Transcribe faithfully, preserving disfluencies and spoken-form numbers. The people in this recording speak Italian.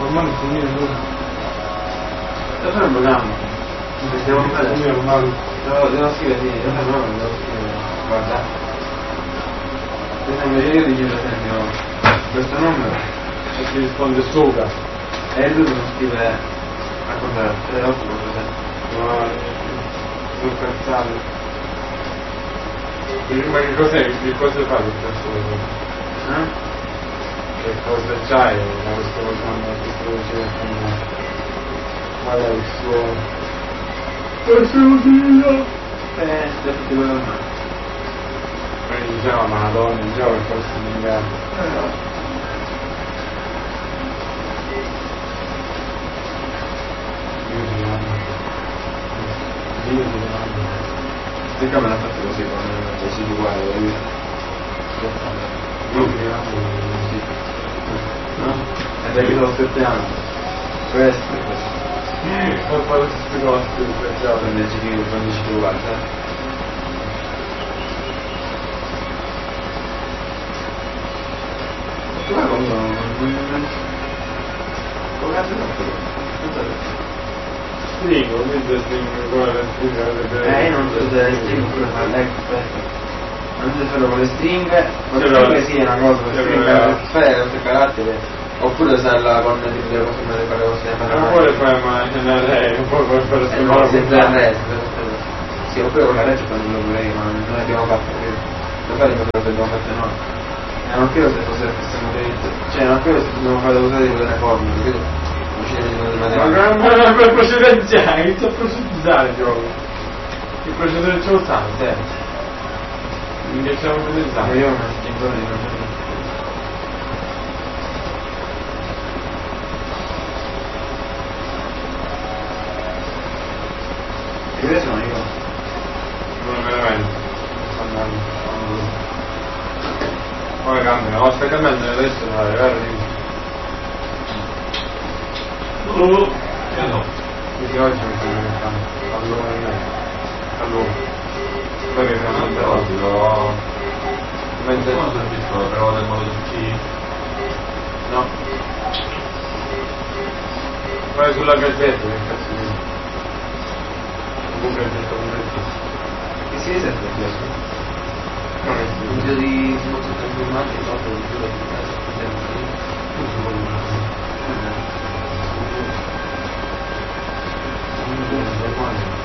ormai non finire nulla. Devo fare un programma. Devo fare Finire ormai. Devo, devo scrivere, sì, devo fare un programma, devo scrivere. Guarda. Per esempio io ti chiedo esempio questo numero E ti risponde sopra. e lui non scrive a contrario, tre otto quattro sette. Ma sono cazzate. Ma che cos'è? Che cosa fai per questo? Eh? Che cosa c'hai da questo programma? Questo telefono? Qual è il suo... Questo utilizzo? Eh, sta tutti quello normale. Quindi diciamo, ma la donna in gioco è forse un inganno. Io ti amo. Io ti amo. E come l'ha fatto così con i siti uguali? Io ti amo. Sì. No? E da che sono sette anni. Questo è questo. Ho fatto queste cose, pensavo. Prende il siti quando ci tu guarda. Ma comunque non... Come cazzo è fatto? Stringo, mentre stringo con la stringa. Eh, io non so se le stringhe oppure farle, ecco, aspetta. Non so se farlo con le stringhe, con le Sì, stringhe però- sì è una cosa, con le sì, stringhe però- per fare altri caratteri, oppure usarla con tipo delle cose come le fare cose da fare. Non vuole fare mai a lei, non può fare Eh no, sempre al resto, sì, oppure con la legge quando lo vorrei, ma non l'abbiamo fatto, credo. Lo fare come lo abbiamo fatto noi. Eh, non credo se fosse la stessa modalità, cioè non credo se dobbiamo fare usare quelle forme, credo non ci devono di matematica. Ma non per procedimentare, inizia a procedimentare il gioco. Il procedere ce lo sanno, te. Mi piaceva Ma procedimentare. io non ci ancora di non e questo sono io. Non veramente. Sto andando. Poi cambia, no, sta cambiando adesso, ma è vero. Oh, io no. Perché oggi mi sono messo allora allora poi mi sono andato mentre Come sono piccolo, però del modo di No. poi sulla gazzetta che cazzo di comunque è detto un detto Che si esce per questo? non è Un giro di simulazione trasformata e dopo un giro di casa.